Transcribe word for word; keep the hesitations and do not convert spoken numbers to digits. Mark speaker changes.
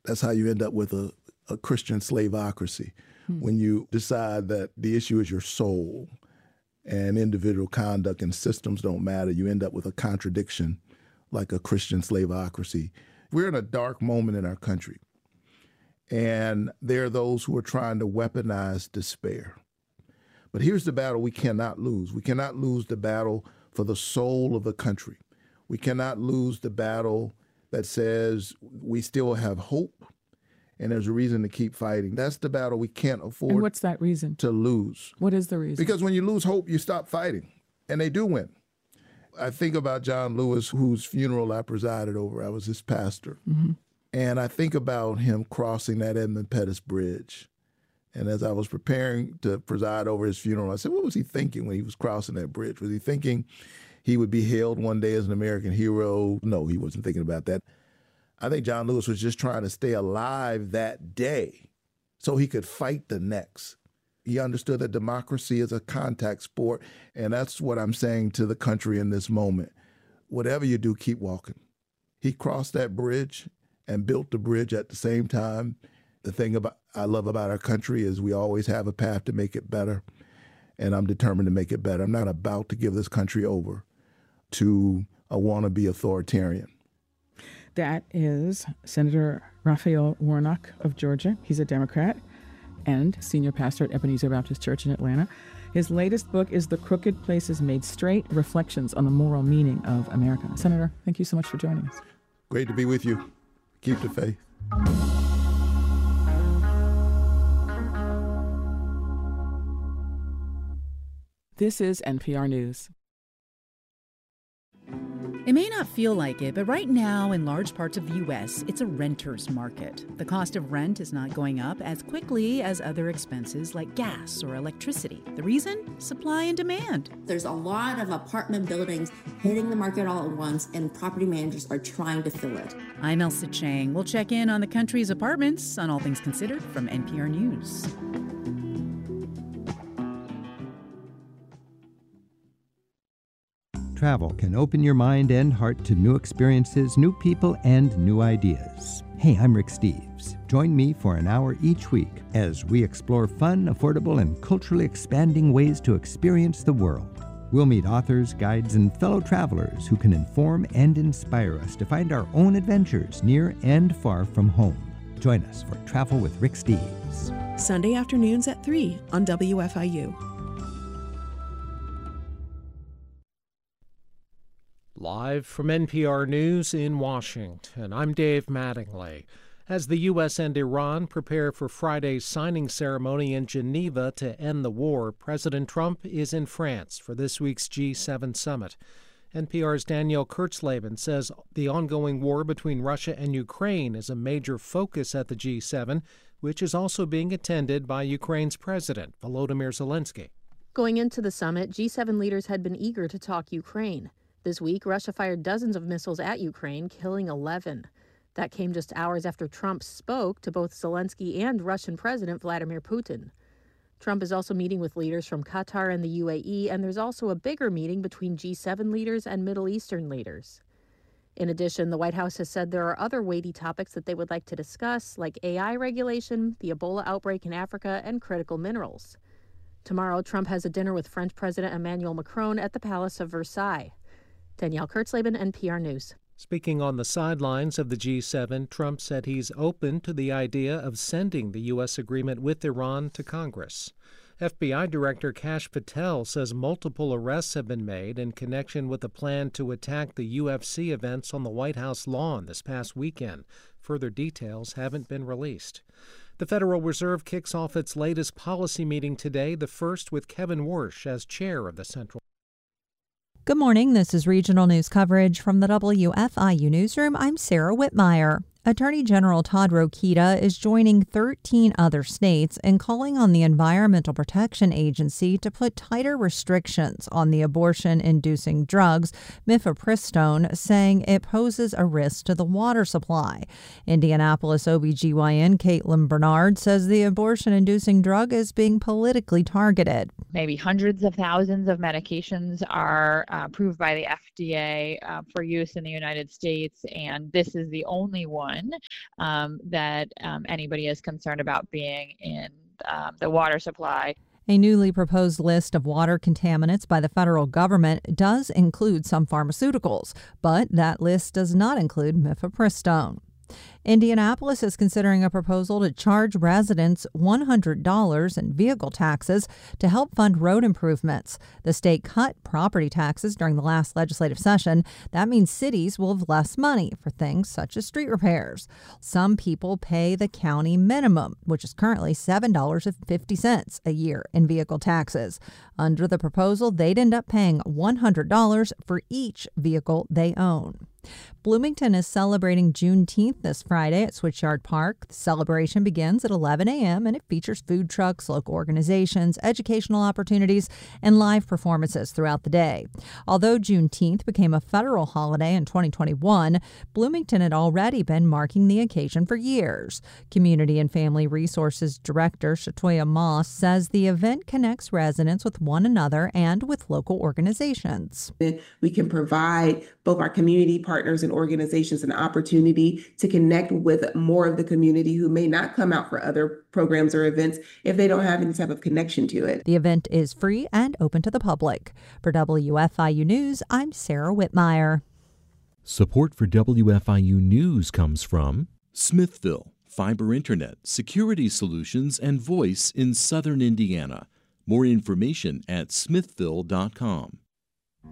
Speaker 1: That's how you end up with a, a Christian slaveocracy. Hmm. When you decide that the issue is your soul and individual conduct and systems don't matter, you end up with a contradiction like a Christian slaveocracy. We're in a dark moment in our country. And there are those who are trying to weaponize despair. But here's the battle we cannot lose. We cannot lose the battle for the soul of the country. We cannot lose the battle that says we still have hope and there's a reason to keep fighting. That's the battle we can't afford.
Speaker 2: And what's that reason?
Speaker 1: To lose.
Speaker 2: What is the reason?
Speaker 1: Because when you lose hope, you stop fighting. And they do win. I think about John Lewis, whose funeral I presided over. I was his pastor. Mm-hmm. And I think about him crossing that Edmund Pettus Bridge. And as I was preparing to preside over his funeral, I said, what was he thinking when he was crossing that bridge? Was he thinking he would be hailed one day as an American hero? No, he wasn't thinking about that. I think John Lewis was just trying to stay alive that day so he could fight the next. He understood that democracy is a contact sport, and that's what I'm saying to the country in this moment. Whatever you do, keep walking. He crossed that bridge and built the bridge at the same time. The thing about I love about our country is we always have a path to make it better, and I'm determined to make it better. I'm not about to give this country over to a wannabe authoritarian.
Speaker 2: That is Senator Raphael Warnock of Georgia. He's a Democrat and senior pastor at Ebenezer Baptist Church in Atlanta. His latest book is The Crooked Places Made Straight, Reflections on the Moral Meaning of America. Senator, thank you so much for joining us.
Speaker 1: Great to be with you. Keep the faith.
Speaker 2: This is N P R News.
Speaker 3: It may not feel like it, but right now in large parts of the U S, it's a renter's market. The cost of rent is not going up as quickly as other expenses like gas or electricity. The reason? Supply and demand.
Speaker 4: There's a lot of apartment buildings hitting the market all at once, and property managers are trying to fill it.
Speaker 3: I'm Elsa Chang. We'll check in on the country's apartments on All Things Considered from N P R News.
Speaker 5: Travel can open your mind and heart to new experiences, new people, and new ideas. Hey, I'm Rick Steves. Join me for an hour each week as we explore fun, affordable, and culturally expanding ways to experience the world. We'll meet authors, guides, and fellow travelers who can inform and inspire us to find our own adventures near and far from home. Join us for Travel with Rick Steves.
Speaker 6: Sunday afternoons at three on W F I U.
Speaker 7: Live from N P R News in Washington, I'm Dave Mattingly. As the U S and Iran prepare for Friday's signing ceremony in Geneva to end the war, President Trump is in France for this week's G seven summit. N P R's Danielle Kurtzleben says the ongoing war between Russia and Ukraine is a major focus at the G seven, which is also being attended by Ukraine's President Volodymyr Zelensky.
Speaker 8: Going into the summit, G seven leaders had been eager to talk Ukraine. This week, Russia fired dozens of missiles at Ukraine, killing eleven. That came just hours after Trump spoke to both Zelensky and Russian President Vladimir Putin. Trump is also meeting with leaders from Qatar and the U A E, and there's also a bigger meeting between G seven leaders and Middle Eastern leaders. In addition, the White House has said there are other weighty topics that they would like to discuss, like A I regulation, the Ebola outbreak in Africa, and critical minerals. Tomorrow, Trump has a dinner with French President Emmanuel Macron at the Palace of Versailles. Danielle Kurtzleben, N P R News.
Speaker 7: Speaking on the sidelines of the G seven, Trump said he's open to the idea of sending the U S agreement with Iran to Congress. F B I Director Kash Patel says multiple arrests have been made in connection with the plan to attack the U F C events on the White House lawn this past weekend. Further details haven't been released. The Federal Reserve kicks off its latest policy meeting today, the first with Kevin Warsh as chair of the Central.
Speaker 9: Good morning. This is regional news coverage from the W F I U newsroom. I'm Sarah Whitmire. Attorney General Todd Rokita is joining thirteen other states in calling on the Environmental Protection Agency to put tighter restrictions on the abortion-inducing drugs mifepristone, saying it poses a risk to the water supply. Indianapolis O B G Y N Caitlin Bernard says the abortion-inducing drug is being politically targeted.
Speaker 10: Maybe hundreds of thousands of medications are uh, approved by the F D A uh, for use in the United States, and this is the only one one um, that um, anybody is concerned about being in um, the water supply.
Speaker 9: A newly proposed list of water contaminants by the federal government does include some pharmaceuticals, but that list does not include mifepristone. Indianapolis is considering a proposal to charge residents one hundred dollars in vehicle taxes to help fund road improvements. The state cut property taxes during the last legislative session. That means cities will have less money for things such as street repairs. Some people pay the county minimum, which is currently seven dollars and fifty cents a year in vehicle taxes. Under the proposal, they'd end up paying one hundred dollars for each vehicle they own. Bloomington is celebrating Juneteenth this Friday at Switchyard Park. The celebration begins at eleven a.m. and it features food trucks, local organizations, educational opportunities, and live performances throughout the day. Although Juneteenth became a federal holiday in twenty twenty-one, Bloomington had already been marking the occasion for years. Community and Family Resources Director Shatoya Moss says the event connects residents with one another and with local organizations.
Speaker 11: We can provide both our community partners and organizations an opportunity to connect with more of the community who may not come out for other programs or events if they don't have any type of connection to it.
Speaker 9: The event is free and open to the public. For W F I U News, I'm Sarah Whitmire.
Speaker 12: Support for W F I U News comes from Smithville, fiber internet, security solutions, and voice in southern Indiana. More information at smithville dot com.